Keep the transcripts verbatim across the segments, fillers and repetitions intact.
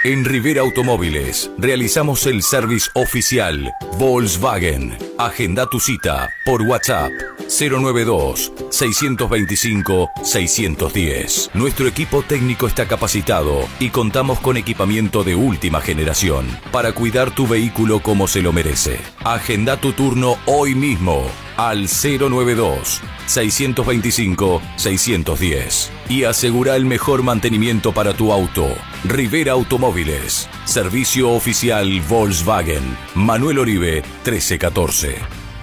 En Rivera Automóviles realizamos el service oficial Volkswagen. Agenda tu cita por WhatsApp cero nueve dos, seis dos cinco, seis uno cero. Nuestro equipo técnico está capacitado y contamos con equipamiento de última generación para cuidar tu vehículo como se lo merece. Agenda tu turno hoy mismo al cero nueve dos, seis dos cinco, seis uno cero y asegura el mejor mantenimiento para tu auto. Rivera Automóviles, servicio oficial Volkswagen. Manuel Oribe, trece catorce.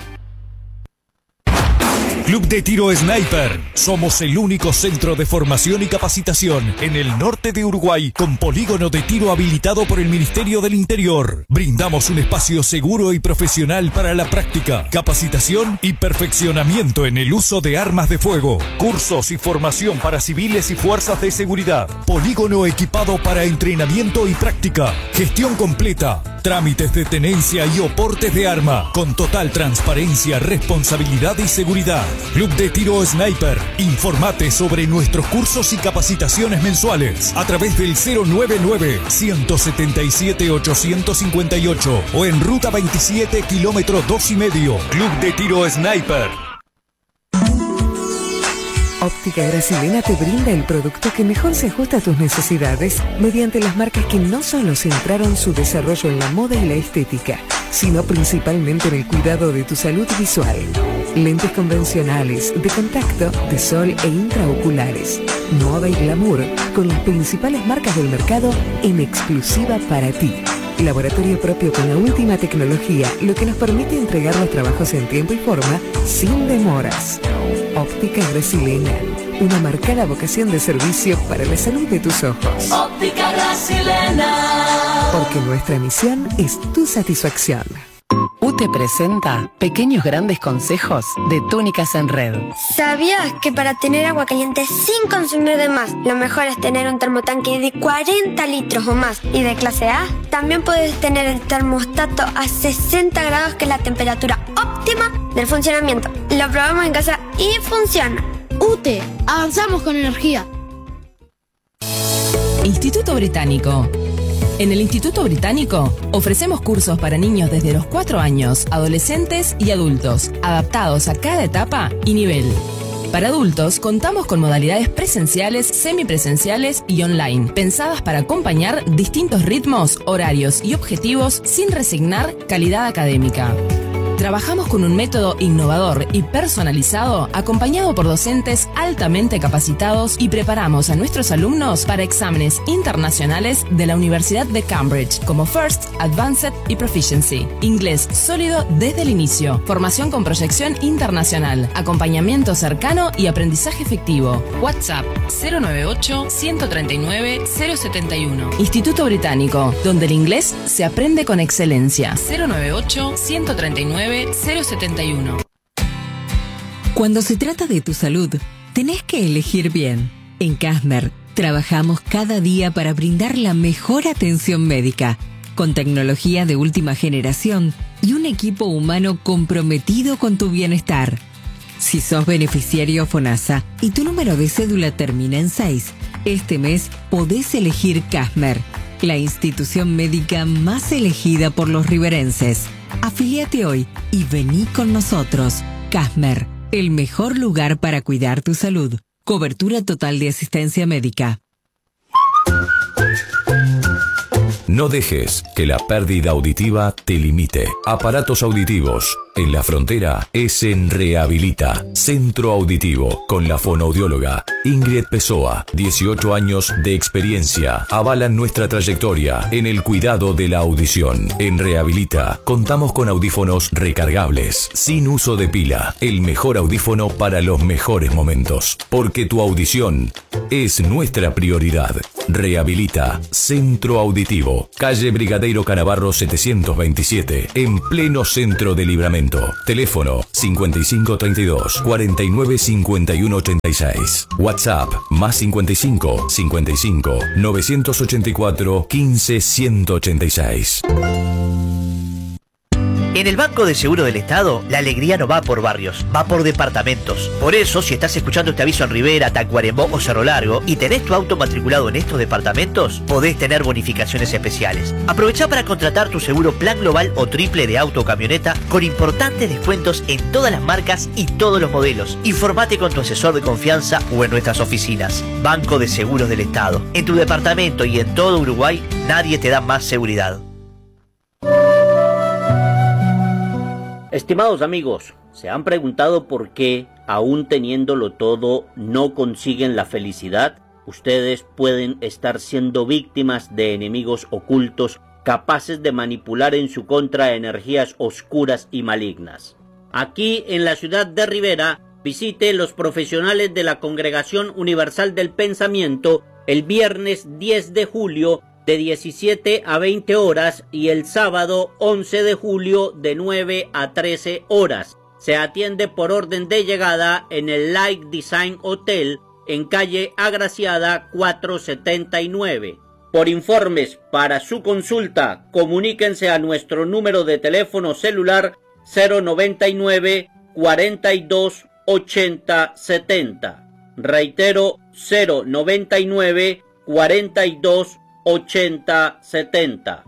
Club de Tiro Sniper. Somos el único centro de formación y capacitación en el norte de Uruguay con polígono de tiro habilitado por el Ministerio del Interior. Brindamos un espacio seguro y profesional para la práctica, capacitación y perfeccionamiento en el uso de armas de fuego. Cursos y formación para civiles y fuerzas de seguridad. Polígono equipado para entrenamiento y práctica. Gestión completa. Trámites de tenencia y oportes de arma con total transparencia, responsabilidad y seguridad. Club de Tiro Sniper. Informate sobre nuestros cursos y capacitaciones mensuales a través del cero nueve nueve, uno siete siete, ocho cinco ocho o en Ruta veintisiete, kilómetro dos y medio. Club de Tiro Sniper. Óptica Gracilena te brinda el producto que mejor se ajusta a tus necesidades mediante las marcas que no solo centraron su desarrollo en la moda y la estética, sino principalmente en el cuidado de tu salud visual. Lentes convencionales, de contacto, de sol e intraoculares. Moda y glamour con las principales marcas del mercado en exclusiva para ti. Laboratorio propio con la última tecnología, lo que nos permite entregar los trabajos en tiempo y forma sin demoras. Óptica Gracilena, una marcada vocación de servicio para la salud de tus ojos. Óptica Gracilena. Porque nuestra misión es tu satisfacción. U T E presenta Pequeños Grandes Consejos de Túnicas en Red. ¿Sabías que para tener agua caliente sin consumir de más, lo mejor es tener un termotanque de cuarenta litros o más y de clase A? También puedes tener el termostato a sesenta grados, que es la temperatura óptima del funcionamiento. Lo probamos en casa y funciona. U T E, avanzamos con energía. Instituto Británico. En el Instituto Británico ofrecemos cursos para niños desde los cuatro años, adolescentes y adultos, adaptados a cada etapa y nivel. Para adultos contamos con modalidades presenciales, semipresenciales y online, pensadas para acompañar distintos ritmos, horarios y objetivos sin resignar calidad académica. Trabajamos con un método innovador y personalizado, acompañado por docentes altamente capacitados, y preparamos a nuestros alumnos para exámenes internacionales de la Universidad de Cambridge, como First, Advanced y Proficiency. Inglés sólido desde el inicio, formación con proyección internacional, acompañamiento cercano y aprendizaje efectivo. WhatsApp cero nueve ocho, uno tres nueve, cero siete uno. Instituto Británico, donde el inglés se aprende con excelencia. cero nueve ocho, uno tres nueve, cero siete uno. Cuando se trata de tu salud, tenés que elegir bien. En Casmer, trabajamos cada día para brindar la mejor atención médica, con tecnología de última generación y un equipo humano comprometido con tu bienestar. Si sos beneficiario FONASA y tu número de cédula termina en seis, este mes podés elegir Casmer, la institución médica más elegida por los riverenses. Afíliate hoy y vení con nosotros. Casmer, el mejor lugar para cuidar tu salud. Cobertura total de asistencia médica. No dejes que la pérdida auditiva te limite. Aparatos auditivos en la frontera es en Rehabilita, Centro Auditivo, con la fonoaudióloga Ingrid Pessoa. dieciocho años de experiencia avalan nuestra trayectoria en el cuidado de la audición. En Rehabilita contamos con audífonos recargables, sin uso de pila. El mejor audífono para los mejores momentos. Porque tu audición es nuestra prioridad. Rehabilita, Centro Auditivo, calle Brigadeiro Canavarro setecientos veintisiete, en pleno centro de Libramento. Teléfono cincuenta y cinco treinta y dos, cuarenta y nueve cincuenta y uno ochenta y seis. WhatsApp más cincuenta y cinco, cincuenta y cinco, novecientos ochenta y cuatro, quince, ciento ochenta y seis. En el Banco de Seguro del Estado, la alegría no va por barrios, va por departamentos. Por eso, si estás escuchando este aviso en Rivera, Tacuarembó o Cerro Largo y tenés tu auto matriculado en estos departamentos, podés tener bonificaciones especiales. Aprovechá para contratar tu seguro plan global o triple de auto o camioneta con importantes descuentos en todas las marcas y todos los modelos. Informate con tu asesor de confianza o en nuestras oficinas. Banco de Seguros del Estado. En tu departamento y en todo Uruguay, nadie te da más seguridad. Estimados amigos, ¿se han preguntado por qué, aún teniéndolo todo, no consiguen la felicidad? Ustedes pueden estar siendo víctimas de enemigos ocultos capaces de manipular en su contra energías oscuras y malignas. Aquí en la ciudad de Rivera, visite los profesionales de la Congregación Universal del Pensamiento el viernes diez de julio de diecisiete a veinte horas y el sábado once de julio de nueve a trece horas. Se atiende por orden de llegada en el Light Design Hotel en calle Agraciada cuatrocientos setenta y nueve. Por informes para su consulta, comuníquense a nuestro número de teléfono celular cero noventa y nueve, cuarenta y dos, ochenta, setenta. Reitero, cero noventa y nueve, cuarenta y dos, ochenta, setenta.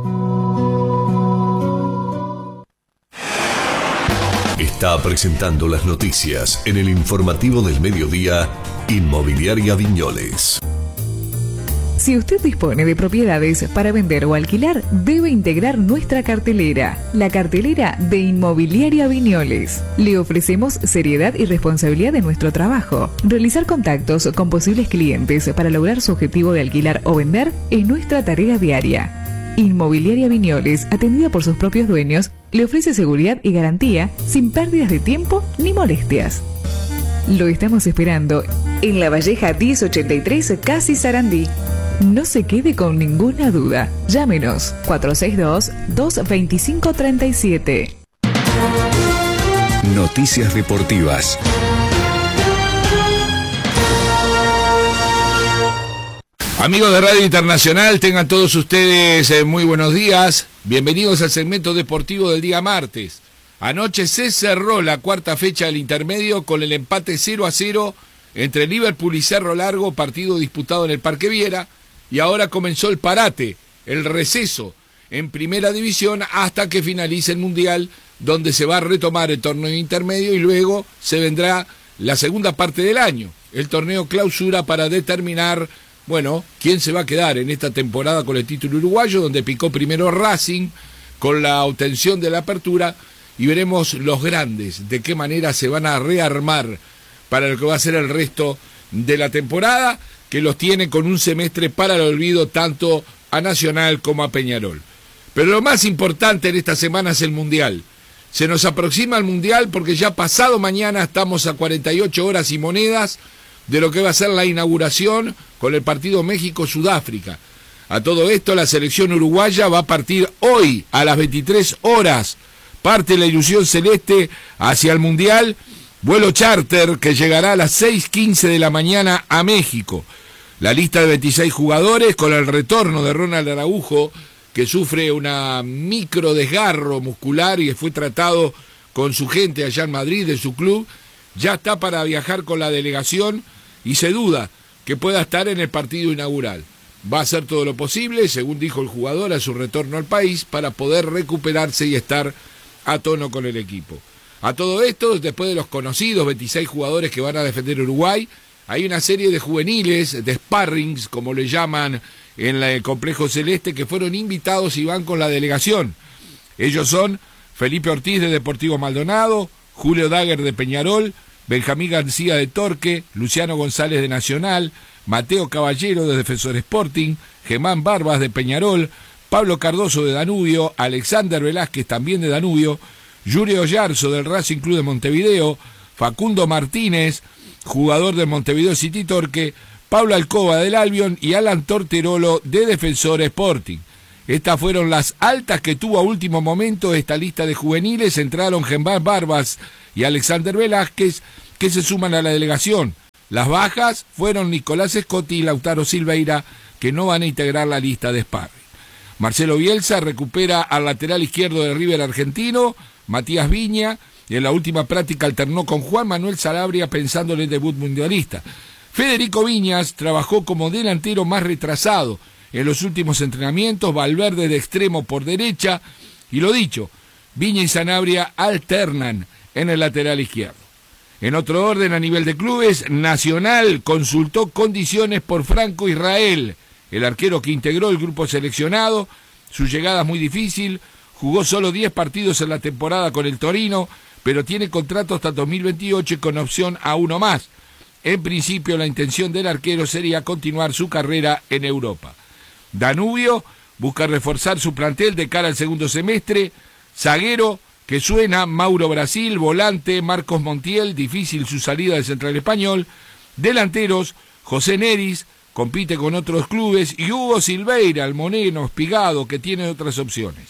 Está presentando las noticias en el informativo del mediodía, Inmobiliaria Viñoles. Si usted dispone de propiedades para vender o alquilar, debe integrar nuestra cartelera, la cartelera de Inmobiliaria Viñoles. Le ofrecemos seriedad y responsabilidad en nuestro trabajo. Realizar contactos con posibles clientes para lograr su objetivo de alquilar o vender es nuestra tarea diaria. Inmobiliaria Viñoles, atendida por sus propios dueños, le ofrece seguridad y garantía sin pérdidas de tiempo ni molestias. Lo estamos esperando en La Valleja diez ochenta y tres, Casi Sarandí. No se quede con ninguna duda. Llámenos cuatro seis dos, dos dos cinco, tres siete. Noticias deportivas. Amigos de Radio Internacional, tengan todos ustedes eh, muy buenos días. Bienvenidos al segmento deportivo del día martes. Anoche se cerró la cuarta fecha del intermedio con el empate cero a cero entre Liverpool y Cerro Largo, partido disputado en el Parque Viera. Y ahora comenzó el parate, el receso en primera división hasta que finalice el Mundial, donde se va a retomar el torneo intermedio y luego se vendrá la segunda parte del año, el torneo clausura, para determinar, bueno, quién se va a quedar en esta temporada con el título uruguayo, donde picó primero Racing con la obtención de la apertura, y veremos los grandes de qué manera se van a rearmar para lo que va a ser el resto de la temporada, que los tiene con un semestre para el olvido tanto a Nacional como a Peñarol. Pero lo más importante en esta semana es el Mundial. Se nos aproxima el Mundial porque ya pasado mañana estamos a cuarenta y ocho horas y monedas de lo que va a ser la inauguración con el partido México-Sudáfrica. A todo esto, la selección uruguaya va a partir hoy a las veintitrés horas. Parte la ilusión celeste hacia el Mundial. Vuelo charter que llegará a las seis quince de la mañana a México. La lista de veintiséis jugadores con el retorno de Ronald Araujo, que sufre una micro desgarro muscular y fue tratado con su gente allá en Madrid, de su club, ya está para viajar con la delegación y se duda que pueda estar en el partido inaugural. Va a hacer todo lo posible, según dijo el jugador, a su retorno al país para poder recuperarse y estar a tono con el equipo. A todo esto, después de los conocidos veintiséis jugadores que van a defender Uruguay, hay una serie de juveniles, de sparrings, como le llaman en el Complejo Celeste, que fueron invitados y van con la delegación. Ellos son Felipe Ortiz de Deportivo Maldonado, Julio Dagger de Peñarol, Benjamín García de Torque, Luciano González de Nacional, Mateo Caballero de Defensor Sporting, Germán Barbas de Peñarol, Pablo Cardoso de Danubio, Alexander Velázquez también de Danubio, Julio Yarzo del Racing Club de Montevideo, Facundo Martínez, jugador del Montevideo City Torque, Pablo Alcoba del Albion y Alan Torterolo de Defensor Sporting. Estas fueron las altas que tuvo a último momento esta lista de juveniles. Entraron Germán Barbas y Alexander Velázquez, que se suman a la delegación. Las bajas fueron Nicolás Scotti y Lautaro Silveira, que no van a integrar la lista de sparring. Marcelo Bielsa recupera al lateral izquierdo de River argentino, Matías Viña, y en la última práctica alternó con Juan Manuel Sanabria pensando en el debut mundialista. Federico Viñas trabajó como delantero más retrasado en los últimos entrenamientos, Valverde de extremo por derecha, y lo dicho, Viña y Sanabria alternan en el lateral izquierdo. En otro orden, a nivel de clubes, Nacional consultó condiciones por Franco Israel, el arquero que integró el grupo seleccionado. Su llegada es muy difícil, jugó solo diez partidos en la temporada con el Torino, pero tiene contrato hasta dos mil veintiocho y con opción a uno más. En principio, la intención del arquero sería continuar su carrera en Europa. Danubio busca reforzar su plantel de cara al segundo semestre. Zaguero que suena, Mauro Brasil, volante, Marcos Montiel, difícil su salida del Central Español. Delanteros, José Neris, compite con otros clubes, y Hugo Silveira, el moneno, espigado, que tiene otras opciones.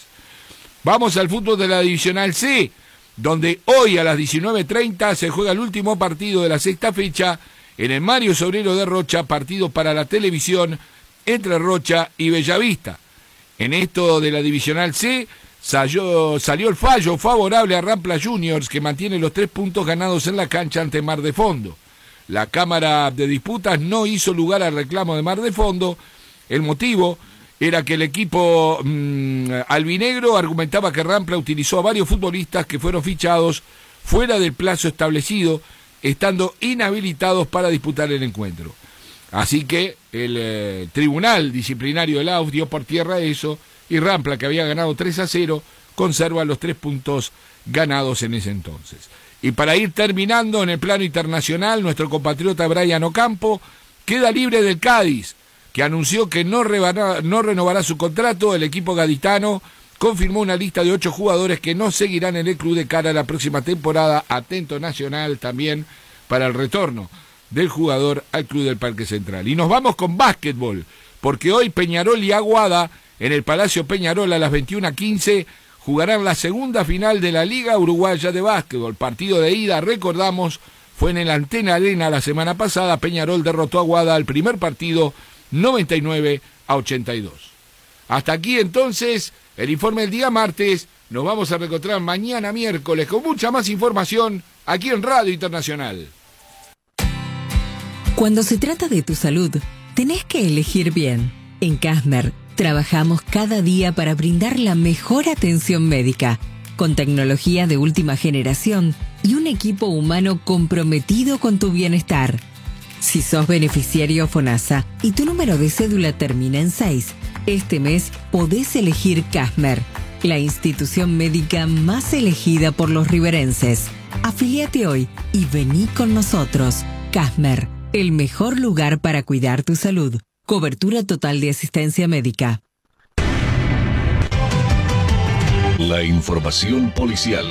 Vamos al fútbol de la Divisional C, donde hoy a las diecinueve treinta se juega el último partido de la sexta fecha en el Mario Sobrero de Rocha, partido para la televisión entre Rocha y Bellavista. En esto de la Divisional C salió, salió el fallo favorable a Rampla Juniors, que mantiene los tres puntos ganados en la cancha ante Mar de Fondo. La Cámara de Disputas no hizo lugar al reclamo de Mar de Fondo. El motivo era que el equipo mmm, albinegro argumentaba que Rampla utilizó a varios futbolistas que fueron fichados fuera del plazo establecido, estando inhabilitados para disputar el encuentro. Así que el eh, Tribunal Disciplinario de la A U F dio por tierra eso, y Rampla, que había ganado tres a cero, conserva los tres puntos ganados en ese entonces. Y para ir terminando, en el plano internacional, nuestro compatriota Brian Ocampo queda libre del Cádiz, que anunció que no, rebará, no renovará su contrato. El equipo gaditano confirmó una lista de ocho jugadores que no seguirán en el club de cara a la próxima temporada. Atento Nacional también para el retorno del jugador al club del Parque Central. Y nos vamos con básquetbol, porque hoy Peñarol y Aguada, en el Palacio Peñarol a las veintiuna quince, jugarán la segunda final de la Liga Uruguaya de Básquetbol. Partido de ida, recordamos, fue en el Antena Arena la semana pasada. Peñarol derrotó a Aguada al primer partido noventa y nueve a ochenta y dos. Hasta aquí entonces el informe del día martes. Nos vamos a reencontrar mañana miércoles con mucha más información aquí en Radio Internacional. Cuando se trata de tu salud, tenés que elegir bien. En Casmer trabajamos cada día para brindar la mejor atención médica, con tecnología de última generación y un equipo humano comprometido con tu bienestar. Si sos beneficiario FONASA y tu número de cédula termina en seis, este mes podés elegir Casmer, la institución médica más elegida por los riverenses. Afiliate hoy y vení con nosotros. Casmer, el mejor lugar para cuidar tu salud. Cobertura total de asistencia médica. La información policial.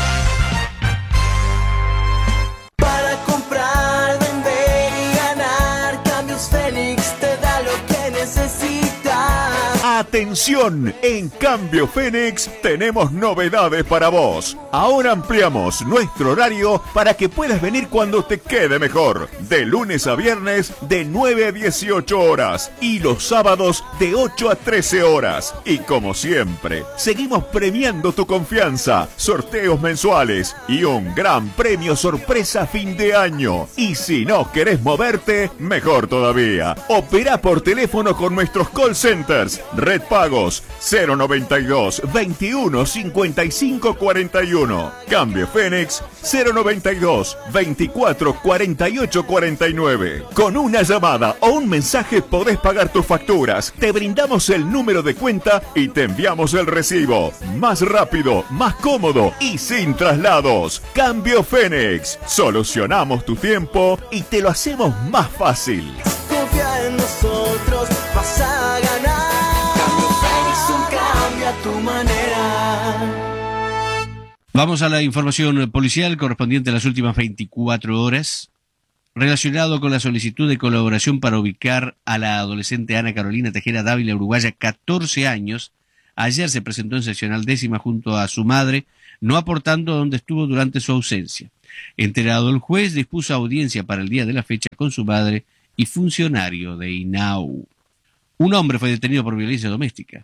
Para comprar, vender y ganar, Cambios Fénix te da lo que necesitas. Atención, en Cambio Fénix tenemos novedades para vos. Ahora ampliamos nuestro horario para que puedas venir cuando te quede mejor. De lunes a viernes de nueve a dieciocho horas y los sábados de ocho a trece horas. Y como siempre, seguimos premiando tu confianza, sorteos mensuales y un gran premio sorpresa fin de año. Y si no querés moverte, mejor todavía. Opera por teléfono con nuestros call centers. Red Pagos cero noventa y dos, veintiuno, cincuenta y cinco, cuarenta y uno. Cambio Fénix cero noventa y dos, veinticuatro, cuarenta y ocho, cuarenta y nueve. Con una llamada o un mensaje podés pagar tus facturas. Te brindamos el número de cuenta y te enviamos el recibo. Más rápido, más cómodo y sin traslados. Cambio Fénix. Solucionamos tu tiempo y te lo hacemos más fácil. Confía en nosotros, vas a ganar. Cambio Fénix, un cambio a tu manera. Vamos a la información policial correspondiente a las últimas veinticuatro horas, relacionado con la solicitud de colaboración para ubicar a la adolescente Ana Carolina Tejera Dávila, uruguaya, catorce años. Ayer se presentó en seccional décima junto a su madre, no aportando dónde estuvo durante su ausencia. Enterado el juez, dispuso audiencia para el día de la fecha con su madre y funcionario de I N A U. Un hombre fue detenido por violencia doméstica.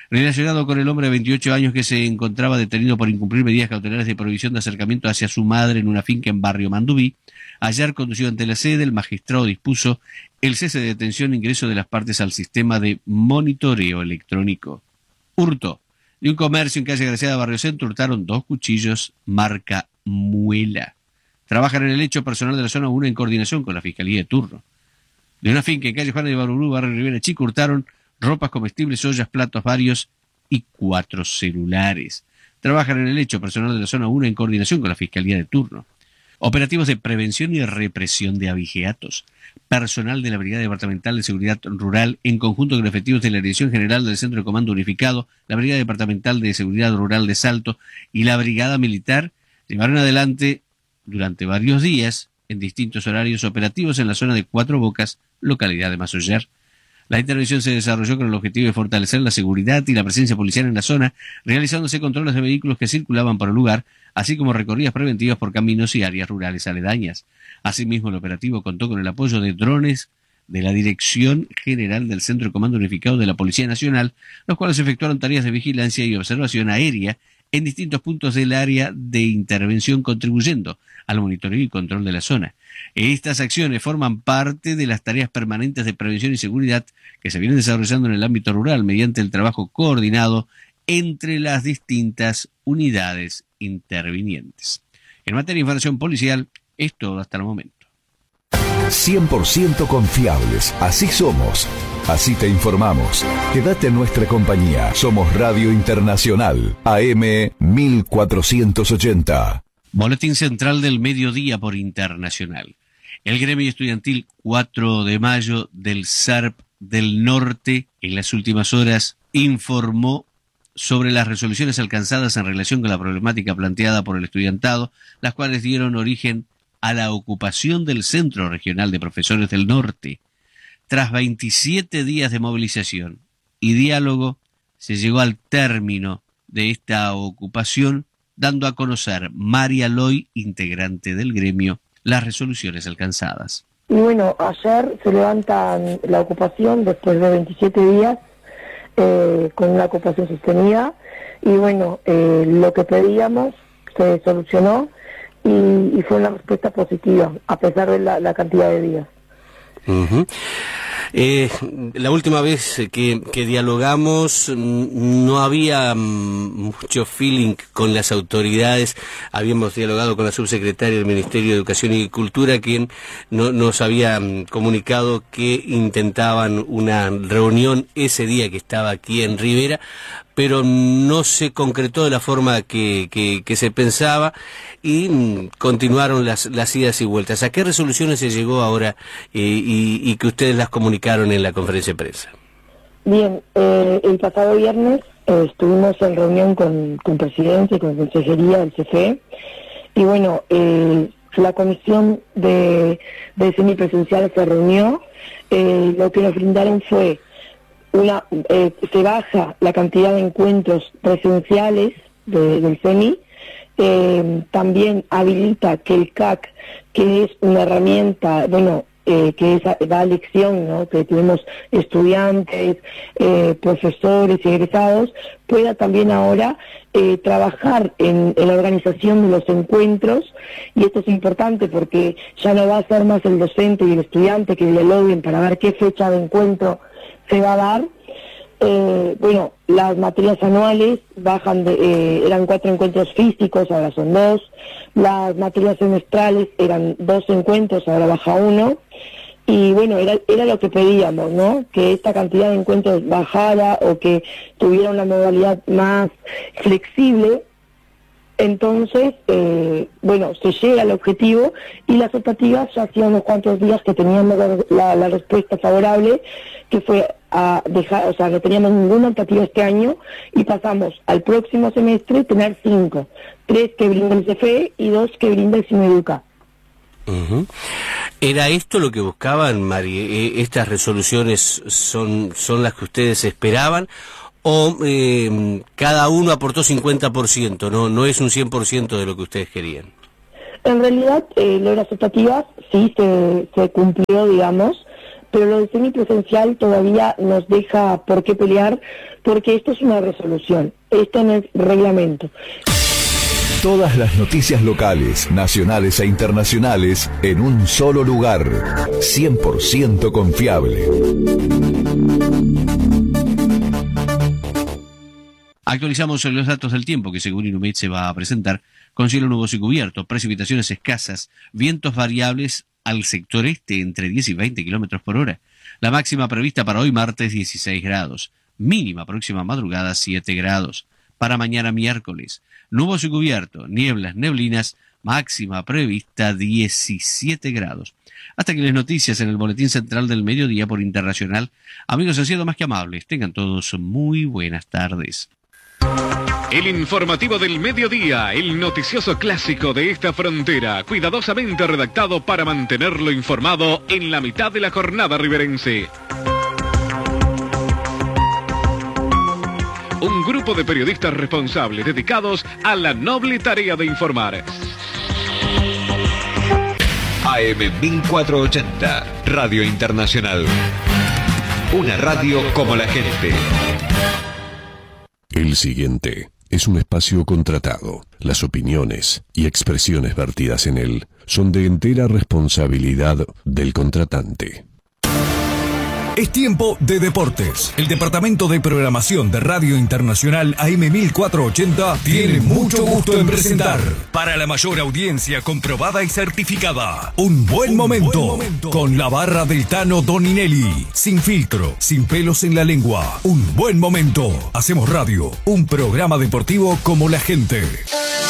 relacionado con el hombre de veintiocho años que se encontraba detenido por incumplir medidas cautelares de prohibición de acercamiento hacia su madre en una finca en barrio Mandubí. Ayer, conducido ante la sede, el magistrado dispuso el cese de detención e ingreso de las partes al sistema de monitoreo electrónico. Hurto. De un comercio en calle Graciada, Barrio Centro, hurtaron dos cuchillos marca Muela. Trabajan en el hecho personal de la zona uno en coordinación con la Fiscalía de turno. De una finca en calle Juana de Barburú, Barrio Rivera Chico, hurtaron ropas comestibles, ollas, platos varios y cuatro celulares. Trabajan en el hecho personal de la zona uno en coordinación con la Fiscalía de turno. Operativos de prevención y represión de abigeatos. Personal de la Brigada Departamental de Seguridad Rural, en conjunto con efectivos de la Dirección General del Centro de Comando Unificado, la Brigada Departamental de Seguridad Rural de Salto y la Brigada Militar, llevaron adelante durante varios días, en distintos horarios operativos en la zona de Cuatro Bocas, localidad de Masoller. La intervención se desarrolló con el objetivo de fortalecer la seguridad y la presencia policial en la zona, realizándose controles de vehículos que circulaban por el lugar, así como recorridas preventivas por caminos y áreas rurales aledañas. Asimismo, el operativo contó con el apoyo de drones de la Dirección General del Centro de Comando Unificado de la Policía Nacional, los cuales efectuaron tareas de vigilancia y observación aérea en distintos puntos del área de intervención, contribuyendo al monitoreo y control de la zona. Estas acciones forman parte de las tareas permanentes de prevención y seguridad que se vienen desarrollando en el ámbito rural mediante el trabajo coordinado entre las distintas unidades intervinientes. En materia de información policial, es todo hasta el momento. cien por ciento confiables, así somos, así te informamos. Quédate en nuestra compañía, somos Radio Internacional, A M mil cuatrocientos ochenta. Boletín Central del Mediodía por Internacional. El gremio estudiantil cuatro de mayo del S A R P del Norte en las últimas horas informó sobre las resoluciones alcanzadas en relación con la problemática planteada por el estudiantado, las cuales dieron origen a la ocupación del Centro Regional de Profesores del Norte. Tras veintisiete días de movilización y diálogo, se llegó al término de esta ocupación, dando a conocer María Loy, integrante del gremio, las resoluciones alcanzadas. Y bueno, ayer se levanta la ocupación después de veintisiete días, eh, con una ocupación sostenida, y bueno, eh, lo que pedíamos se solucionó y, y fue una respuesta positiva, a pesar de la, la cantidad de días. Uh-huh. Eh, la última vez que, que dialogamos no había um, mucho feeling con las autoridades. Habíamos dialogado con la subsecretaria del Ministerio de Educación y Cultura, quien no, nos había um, comunicado que intentaban una reunión ese día que estaba aquí en Rivera, pero no se concretó de la forma que, que, que se pensaba y mm, continuaron las, las idas y vueltas. ¿A qué resoluciones se llegó ahora eh, y, y que ustedes las comunicaron en la conferencia de prensa? Bien, eh, el pasado viernes eh, estuvimos en reunión con, con presidente, con consejería del C F E, y bueno, eh, la comisión de, de semipresencial se reunió. Eh, lo que nos brindaron fue Una, eh, se baja la cantidad de encuentros presenciales de, del semi, eh, también habilita que el C A C, que es una herramienta, bueno, eh, que es, da lección, ¿no?, que tenemos estudiantes, eh, profesores y egresados, pueda también ahora eh, trabajar en, en la organización de los encuentros, y esto es importante porque ya no va a ser más el docente y el estudiante que dialoguen para ver qué fecha de encuentro se va a dar. Eh, bueno, las materias anuales bajan de, eh, eran cuatro encuentros físicos, ahora son dos. Las materias semestrales eran dos encuentros, ahora baja uno. Y bueno, era, era lo que pedíamos, ¿no?, que esta cantidad de encuentros bajara o que tuviera una modalidad más flexible. Entonces, eh, bueno, se llega al objetivo, y las optativas ya hacía unos cuantos días que teníamos la, la, la respuesta favorable, que fue a dejar, o sea, no teníamos ninguna optativa este año, y pasamos al próximo semestre tener cinco, tres que brinda el C F E y dos que brinda el Simeduca. Uh-huh. ¿Era esto lo que buscaban, Mari? ¿Estas resoluciones son, son las que ustedes esperaban? ¿O eh, cada uno aportó cincuenta por ciento? ¿No, no es un cien por ciento de lo que ustedes querían? En realidad, eh, lo de las optativas sí se, se cumplió, digamos, pero lo del semipresencial todavía nos deja por qué pelear, porque esto es una resolución, esto no es reglamento. Todas las noticias locales, nacionales e internacionales en un solo lugar. cien por ciento confiable. Actualizamos los datos del tiempo que según Inumet se va a presentar con cielo nuboso y cubierto, precipitaciones escasas, vientos variables al sector este entre diez y veinte kilómetros por hora. La máxima prevista para hoy martes dieciséis grados, mínima próxima madrugada siete grados. Para mañana miércoles, nuboso y cubierto, nieblas, neblinas, máxima prevista diecisiete grados. Hasta aquí las noticias en el Boletín Central del Mediodía por Internacional. Amigos, han sido más que amables. Tengan todos muy buenas tardes. El informativo del mediodía, el noticioso clásico de esta frontera, cuidadosamente redactado para mantenerlo informado en la mitad de la jornada riverense. Un grupo de periodistas responsables dedicados a la noble tarea de informar. A M mil cuatrocientos ochenta, Radio Internacional. Una radio como la gente. El siguiente es un espacio contratado. Las opiniones y expresiones vertidas en él son de entera responsabilidad del contratante. Es tiempo de deportes. El departamento de programación de Radio Internacional A M mil cuatrocientos ochenta tiene mucho gusto en presentar, para la mayor audiencia comprobada y certificada, un buen, un momento, buen momento con la barra del Tano Doninelli. Sin filtro, sin pelos en la lengua. Un buen momento. Hacemos radio, un programa deportivo como la gente.